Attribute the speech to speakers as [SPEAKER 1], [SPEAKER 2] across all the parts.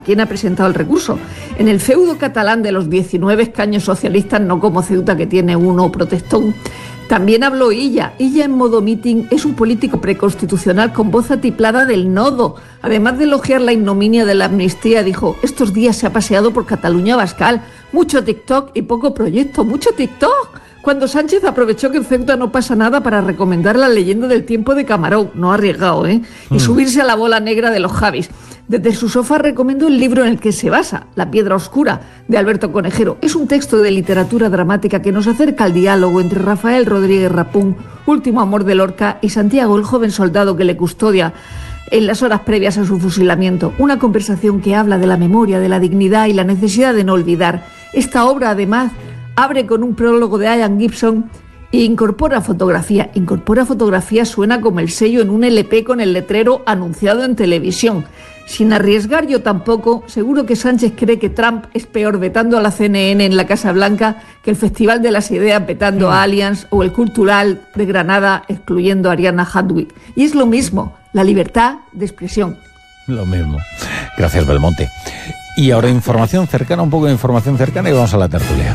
[SPEAKER 1] ¿Quién ha presentado el recurso? En el feudo catalán de los 19 escaños socialistas, no como Ceuta que tiene uno protestón, también habló Illa. Illa en modo meeting es un político preconstitucional con voz atiplada del nodo. Además de elogiar la ignominia de la amnistía, dijo: estos días se ha paseado por Cataluña Abascal, mucho TikTok y poco proyecto, mucho TikTok. Cuando Sánchez aprovechó que en Ceuta no pasa nada para recomendar La leyenda del tiempo de Camarón, no arriesgado, y subirse a la bola negra de los Javis. Desde su sofá recomiendo el libro en el que se basa, La piedra oscura, de Alberto Conejero. Es un texto de literatura dramática que nos acerca al diálogo entre Rafael Rodríguez Rapún, último amor de Lorca, y Santiago, el joven soldado que le custodia en las horas previas a su fusilamiento. Una conversación que habla de la memoria, de la dignidad y la necesidad de no olvidar. Esta obra, además, abre con un prólogo de Ian Gibson e incorpora fotografía. Incorpora fotografía suena como el sello en un LP con el letrero anunciado en televisión. Sin arriesgar yo tampoco, seguro que Sánchez cree que Trump es peor vetando a la CNN en la Casa Blanca que el Festival de las Ideas vetando a Allianz o el Cultural de Granada excluyendo a Ariana Hadwick. Y es lo mismo, la libertad de expresión.
[SPEAKER 2] Lo mismo. Gracias, Belmonte. Y ahora información cercana, un poco de información cercana y vamos a la tertulia.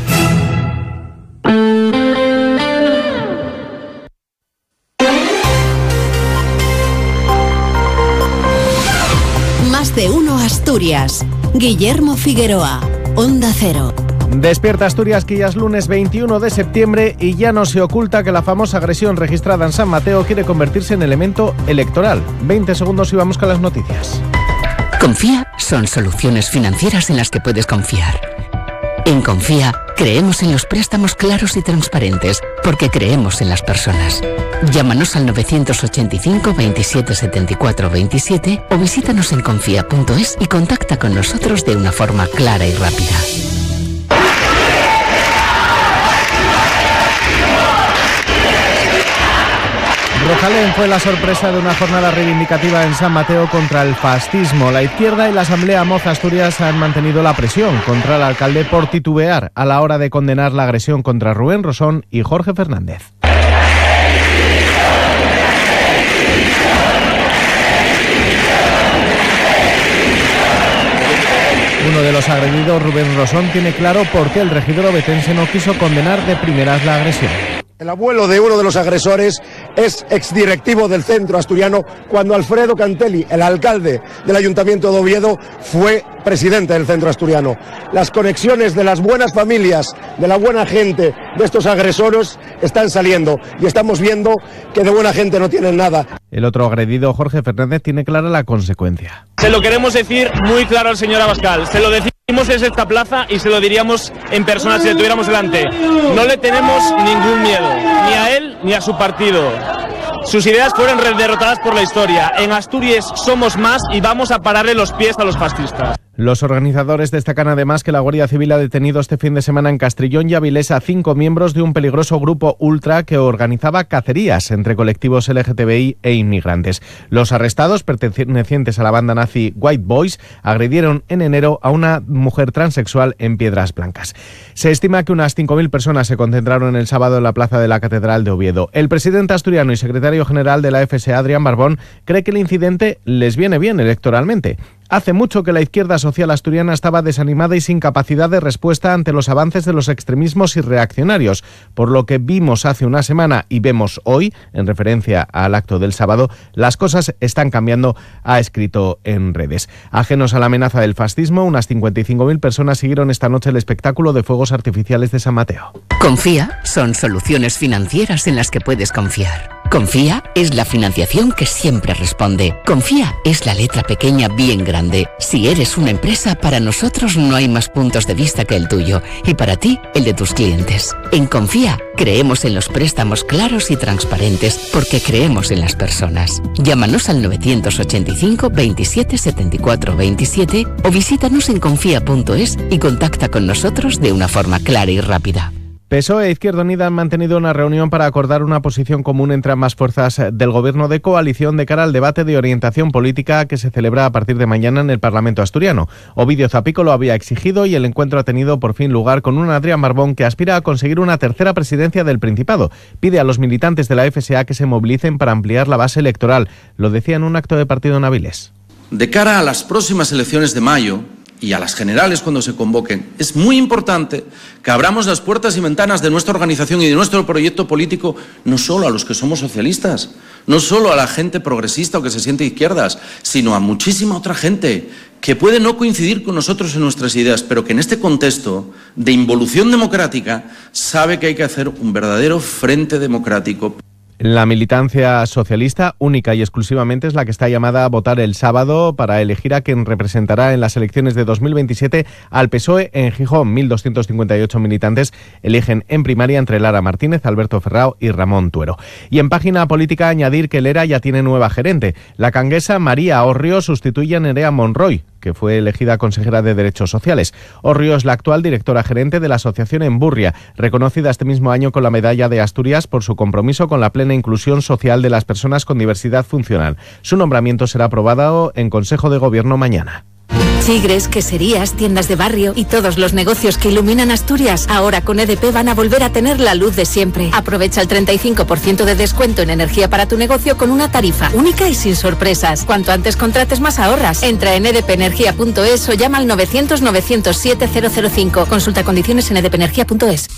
[SPEAKER 3] Más de uno Asturias. Guillermo Figueroa, Onda Cero.
[SPEAKER 4] Despierta Asturias, que ya es lunes 21 de septiembre y ya no se oculta que la famosa agresión registrada en San Mateo quiere convertirse en elemento electoral. 20 segundos y vamos con las noticias.
[SPEAKER 3] Confía son soluciones financieras en las que puedes confiar. En Confía creemos en los préstamos claros y transparentes porque creemos en las personas. Llámanos al 985 27 74 27 o visítanos en confía.es y contacta con nosotros de una forma clara y rápida.
[SPEAKER 4] Rojalén fue la sorpresa de una jornada reivindicativa en San Mateo contra el fascismo. La izquierda y la Asamblea Moza Asturias han mantenido la presión contra el alcalde por titubear a la hora de condenar la agresión contra Rubén Rosón y Jorge Fernández. Uno de los agredidos, Rubén Rosón, tiene claro por qué el regidor obetense no quiso condenar de primeras la agresión.
[SPEAKER 5] El abuelo de uno de los agresores es exdirectivo del centro asturiano cuando Alfredo Cantelli, el alcalde del Ayuntamiento de Oviedo, fue presidente del centro asturiano. Las conexiones de las buenas familias, de la buena gente de estos agresores están saliendo y estamos viendo que de buena gente no tienen nada.
[SPEAKER 4] El otro agredido, Jorge Fernández, tiene clara la consecuencia.
[SPEAKER 6] Se lo queremos decir muy claro al señor Abascal, se lo decimos en esta plaza y se lo diríamos en persona si le tuviéramos delante. No le tenemos ningún miedo, ni a él ni a su partido. Sus ideas fueron derrotadas por la historia. En Asturias somos más y vamos a pararle los pies a los fascistas.
[SPEAKER 4] Los organizadores destacan además que la Guardia Civil ha detenido este fin de semana en Castrillón y Avilés a 5 miembros de un peligroso grupo ultra que organizaba cacerías entre colectivos LGTBI e inmigrantes. Los arrestados, pertenecientes a la banda nazi White Boys, agredieron en enero a una mujer transexual en Piedras Blancas. Se estima que unas 5.000 personas se concentraron el sábado en la plaza de la Catedral de Oviedo. El presidente asturiano y secretario general de la FSA, Adrián Barbón, cree que el incidente les viene bien electoralmente. Hace mucho que la izquierda social asturiana estaba desanimada y sin capacidad de respuesta ante los avances de los extremismos y reaccionarios, por lo que vimos hace una semana y vemos hoy, en referencia al acto del sábado, las cosas están cambiando, ha escrito en redes. Ajenos a la amenaza del fascismo, unas 55.000 personas siguieron esta noche el espectáculo de fuegos artificiales de San Mateo.
[SPEAKER 3] Confía son soluciones financieras en las que puedes confiar. Confía es la financiación que siempre responde. Confía es la letra pequeña bien grande. Si eres una empresa, para nosotros no hay más puntos de vista que el tuyo y para ti, el de tus clientes. En Confía creemos en los préstamos claros y transparentes porque creemos en las personas. Llámanos al 985 27 74 27 o visítanos en confía.es y contacta con nosotros de una forma clara y rápida.
[SPEAKER 4] PSOE e Izquierda Unida han mantenido una reunión para acordar una posición común entre ambas fuerzas del gobierno de coalición de cara al debate de orientación política que se celebra a partir de mañana en el Parlamento asturiano. Ovidio Zapico lo había exigido y el encuentro ha tenido por fin lugar con un Adrián Barbón que aspira a conseguir una tercera presidencia del Principado. Pide a los militantes de la FSA que se movilicen para ampliar la base electoral. Lo decía en un acto de partido en Avilés.
[SPEAKER 7] De cara a las próximas elecciones de mayo, y a las generales cuando se convoquen, es muy importante que abramos las puertas y ventanas de nuestra organización y de nuestro proyecto político no solo a los que somos socialistas, no solo a la gente progresista o que se siente izquierdas, sino a muchísima otra gente que puede no coincidir con nosotros en nuestras ideas, pero que en este contexto de involución democrática sabe que hay que hacer un verdadero frente democrático.
[SPEAKER 4] La militancia socialista única y exclusivamente es la que está llamada a votar el sábado para elegir a quien representará en las elecciones de 2027 al PSOE en Gijón. 1.258 militantes eligen en primaria entre Lara Martínez, Alberto Ferrao y Ramón Tuero. Y en página política añadir que el ERA ya tiene nueva gerente. La canguesa María Orrio sustituye a Nerea Monroy, que fue elegida consejera de Derechos Sociales. Orrio es la actual directora gerente de la Asociación Emburria, reconocida este mismo año con la Medalla de Asturias por su compromiso con la plena inclusión social de las personas con diversidad funcional. Su nombramiento será aprobado en Consejo de Gobierno mañana.
[SPEAKER 8] Chigres, queserías, tiendas de barrio y todos los negocios que iluminan Asturias, ahora con EDP van a volver a tener la luz de siempre. Aprovecha el 35% de descuento en energía para tu negocio con una tarifa única y sin sorpresas. Cuanto antes contrates, más ahorras. Entra en edpenergia.es o llama al 900-907-005. Consulta condiciones en edpenergia.es.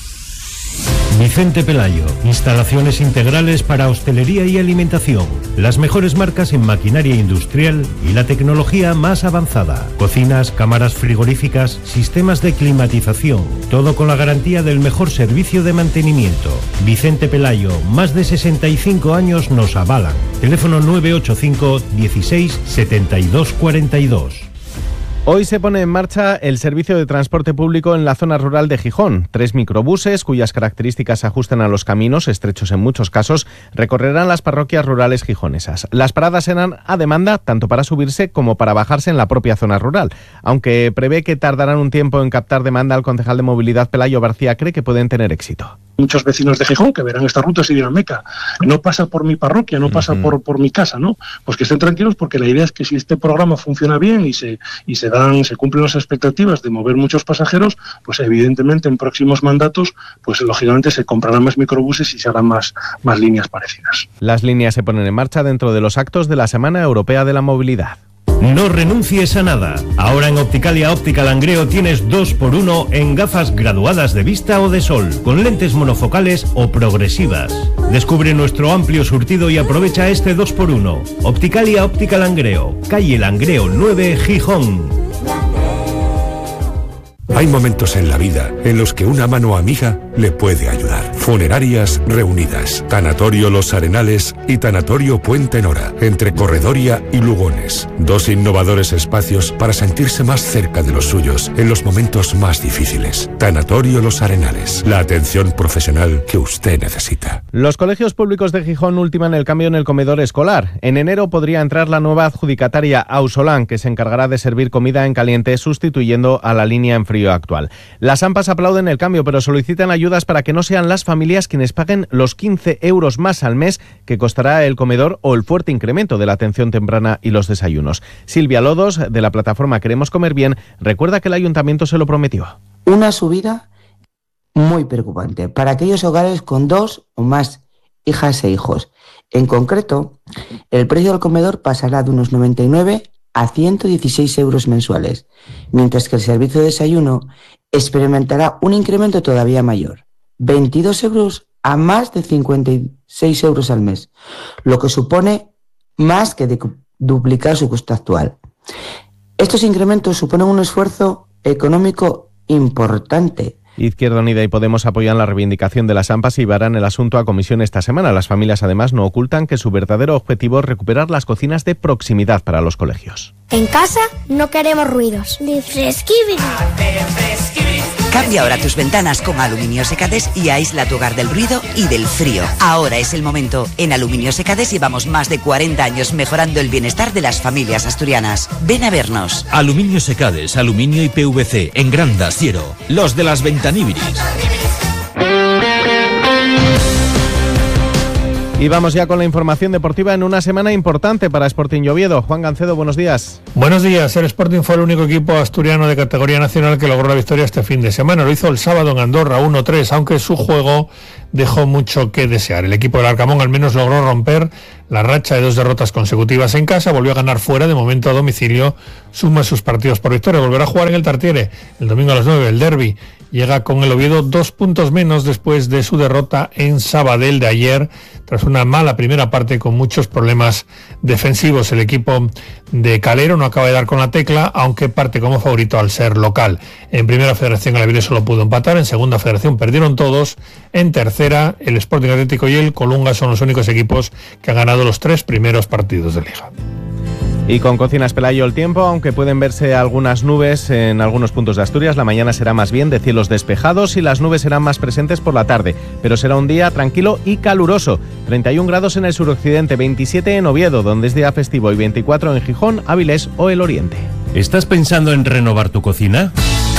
[SPEAKER 9] Vicente Pelayo, instalaciones integrales para hostelería y alimentación, las mejores marcas en maquinaria industrial y la tecnología más avanzada, cocinas, cámaras frigoríficas, sistemas de climatización, todo con la garantía del mejor servicio de mantenimiento. Vicente Pelayo, más de 65 años nos avalan. Teléfono 985 16 72 42.
[SPEAKER 4] Hoy se pone en marcha el servicio de transporte público en la zona rural de Gijón. 3 microbuses, cuyas características se ajustan a los caminos, estrechos en muchos casos, recorrerán las parroquias rurales gijonesas. Las paradas serán a demanda tanto para subirse como para bajarse en la propia zona rural. Aunque prevé que tardarán un tiempo en captar demanda, el concejal de movilidad Pelayo García cree que pueden tener éxito.
[SPEAKER 10] Muchos vecinos de Gijón que verán estas rutas y dirán, meca, no pasa por mi parroquia, no pasa por mi casa, ¿no? Pues que estén tranquilos, porque la idea es que si este programa funciona bien y se cumplen las expectativas de mover muchos pasajeros, pues evidentemente en próximos mandatos, pues lógicamente se comprarán más microbuses y se harán más líneas parecidas.
[SPEAKER 4] Las líneas se ponen en marcha dentro de los actos de la Semana Europea de la Movilidad.
[SPEAKER 9] No renuncies a nada. Ahora en Opticalia Óptica Langreo tienes 2x1 en gafas graduadas de vista o de sol, con lentes monofocales o progresivas. Descubre nuestro amplio surtido y aprovecha este 2x1. Opticalia Óptica Langreo, calle Langreo 9, Gijón.
[SPEAKER 11] Hay momentos en la vida en los que una mano amiga le puede ayudar. Funerarias Reunidas, Tanatorio Los Arenales y Tanatorio Puente Nora, entre Corredoria y Lugones. 2 innovadores espacios para sentirse más cerca de los suyos en los momentos más difíciles. Tanatorio Los Arenales, la atención profesional que usted necesita.
[SPEAKER 4] Los colegios públicos de Gijón ultiman el cambio en el comedor escolar. En enero podría entrar la nueva adjudicataria Ausolán, que se encargará de servir comida en caliente, sustituyendo a la línea en frío actual. Las AMPAs aplauden el cambio, pero solicitan ayudas para que no sean las familias quienes paguen los 15 euros más al mes que costará el comedor o el fuerte incremento de la atención temprana y los desayunos. Silvia Lodos, de la plataforma Queremos Comer Bien, recuerda que el ayuntamiento se lo prometió.
[SPEAKER 12] Una subida muy preocupante para aquellos hogares con 2 o más hijas e hijos. En concreto, el precio del comedor pasará de unos 99 a 116 euros mensuales, mientras que el servicio de desayuno experimentará un incremento todavía mayor, 22 euros a más de 56 euros al mes, lo que supone más que duplicar su coste actual. Estos incrementos suponen un esfuerzo económico importante.
[SPEAKER 4] Izquierda Unida y Podemos apoyan la reivindicación de las AMPAs y llevarán el asunto a comisión esta semana. Las familias además no ocultan que su verdadero objetivo es recuperar las cocinas de proximidad para los colegios.
[SPEAKER 13] En casa no queremos ruidos. Ni fresquibiri.
[SPEAKER 3] Cambia ahora tus ventanas con Aluminio Secades y aísla tu hogar del ruido y del frío. Ahora es el momento. En Aluminio Secades llevamos más de 40 años mejorando el bienestar de las familias asturianas. Ven a vernos.
[SPEAKER 14] Aluminio Secades, aluminio y PVC, en Granda, Siero. Los de las Ventanibiris.
[SPEAKER 4] Y vamos ya con la información deportiva en una semana importante para Sporting Oviedo. Juan Gancedo, buenos días.
[SPEAKER 15] Buenos días. El Sporting fue el único equipo asturiano de categoría nacional que logró la victoria este fin de semana. Lo hizo el sábado en Andorra 1-3, aunque su juego dejó mucho que desear. El equipo del Arcamón al menos logró romper la racha de 2 derrotas consecutivas en casa, volvió a ganar fuera, de momento a domicilio, suma sus partidos por victoria, volverá a jugar en el Tartiere el domingo a las 9, el derbi. Llega con el Oviedo 2 puntos menos después de su derrota en Sabadell de ayer, tras una mala primera parte con muchos problemas defensivos. El equipo de Calero no acaba de dar con la tecla, aunque parte como favorito al ser local. En primera federación el Avilés solo pudo empatar, en segunda federación perdieron todos, en tercera el Sporting Atlético y el Colunga son los únicos equipos que han ganado los 3 primeros partidos de liga.
[SPEAKER 4] Y con Cocinas Pelayo el tiempo, aunque pueden verse algunas nubes en algunos puntos de Asturias, la mañana será más bien de cielos despejados y las nubes serán más presentes por la tarde, pero será un día tranquilo y caluroso. 31 grados en el suroccidente, 27 en Oviedo, donde es día festivo, y 24 en Gijón, Avilés o El Oriente.
[SPEAKER 9] ¿Estás pensando en renovar tu cocina?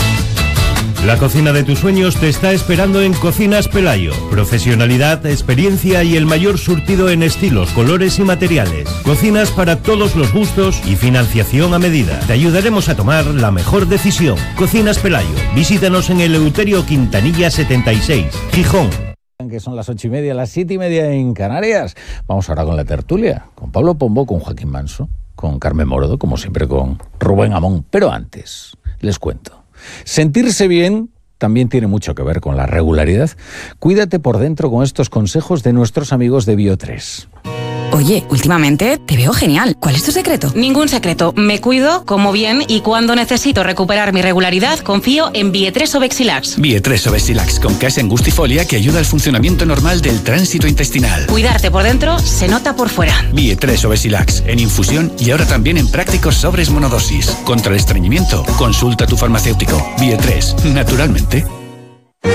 [SPEAKER 9] La cocina de tus sueños te está esperando en Cocinas Pelayo. Profesionalidad, experiencia y el mayor surtido en estilos, colores y materiales. Cocinas para todos los gustos y financiación a medida. Te ayudaremos a tomar la mejor decisión. Cocinas Pelayo. Visítanos en el Eleuterio Quintanilla 76, Gijón.
[SPEAKER 2] Que son las 8:30, las 7:30 en Canarias. Vamos ahora con la tertulia, con Pablo Pombo, con Joaquín Manso, con Carmen Morodo, como siempre con Rubén Amón. Pero antes, les cuento. Sentirse bien también tiene mucho que ver con la regularidad. Cuídate por dentro con estos consejos de nuestros amigos de Bio3.
[SPEAKER 16] Oye, últimamente te veo genial. ¿Cuál es tu secreto? Ningún secreto. Me cuido, como bien y cuando necesito recuperar mi regularidad, confío en Bio3 Obexilax.
[SPEAKER 17] Bio3 Obexilax con Casein Gustifolia que ayuda al funcionamiento normal del tránsito intestinal.
[SPEAKER 16] Cuidarte por dentro se nota por fuera.
[SPEAKER 17] Bio3 Obexilax en infusión y ahora también en prácticos sobres monodosis. Contra el estreñimiento, consulta a tu farmacéutico. Bio3, naturalmente.